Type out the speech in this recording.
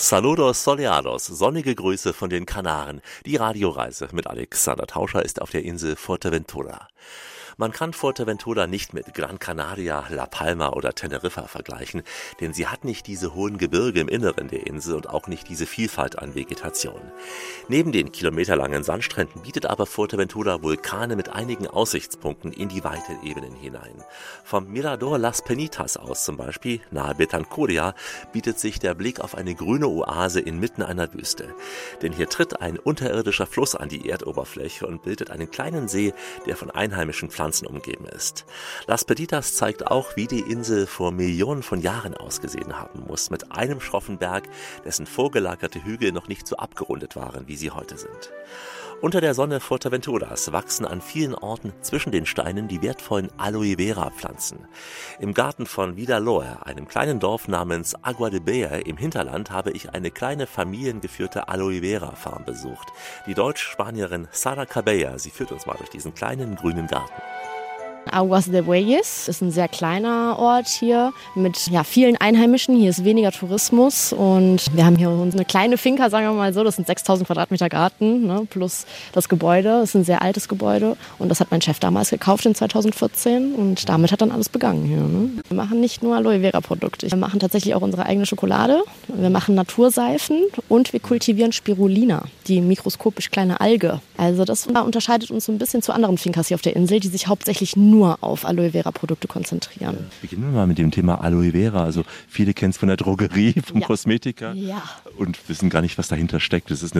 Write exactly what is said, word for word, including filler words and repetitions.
Saludos soleados, sonnige Grüße von den Kanaren. Die Radioreise mit Alexander Tauscher ist auf der Insel Fuerteventura. Man kann Fuerteventura nicht mit Gran Canaria, La Palma oder Teneriffa vergleichen, denn sie hat nicht diese hohen Gebirge im Inneren der Insel und auch nicht diese Vielfalt an Vegetation. Neben den kilometerlangen Sandstränden bietet aber Fuerteventura Vulkane mit einigen Aussichtspunkten in die weiten Ebenen hinein. Vom Mirador Las Penitas aus zum Beispiel, nahe Betancuria, bietet sich der Blick auf eine grüne Oase inmitten einer Wüste. Denn hier tritt ein unterirdischer Fluss an die Erdoberfläche und bildet einen kleinen See, der von einheimischen Pflanzen umgeben ist. Las Penitas zeigt auch, wie die Insel vor Millionen von Jahren ausgesehen haben muss, mit einem schroffen Berg, dessen vorgelagerte Hügel noch nicht so abgerundet waren, wie sie heute sind. Unter der Sonne Fuerteventuras wachsen an vielen Orten zwischen den Steinen die wertvollen Aloe Vera Pflanzen. Im Garten von Vidaloer, einem kleinen Dorf namens Agua de Beer im Hinterland, habe ich eine kleine familiengeführte Aloe Vera Farm besucht. Die Deutsch-Spanierin Sara Cabella, sie führt uns mal durch diesen kleinen grünen Garten. Aguas de Bueyes ist ein sehr kleiner Ort hier mit ja, vielen Einheimischen. Hier ist weniger Tourismus und wir haben hier eine kleine Finca, sagen wir mal so. Das sind sechstausend Quadratmeter Garten, ne, plus das Gebäude. Das ist ein sehr altes Gebäude und das hat mein Chef damals gekauft in zweitausendvierzehn und damit hat dann alles begangen hier. Ne. Wir machen nicht nur Aloe Vera Produkte, wir machen tatsächlich auch unsere eigene Schokolade. Wir machen Naturseifen und wir kultivieren Spirulina, die mikroskopisch kleine Alge. Also das unterscheidet uns so ein bisschen zu anderen Fincas hier auf der Insel, die sich hauptsächlich nur auf Aloe Vera Produkte konzentrieren. Beginnen wir mal mit dem Thema Aloe Vera. Also viele kennen es von der Drogerie, vom ja. Kosmetiker ja. und wissen gar nicht, was dahinter steckt. Das ist eine